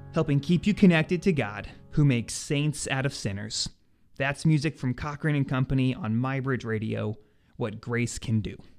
helping keep you connected to God, who makes saints out of sinners. That's music from Cochrane & Company on MyBridge Radio, What Grace Can Do.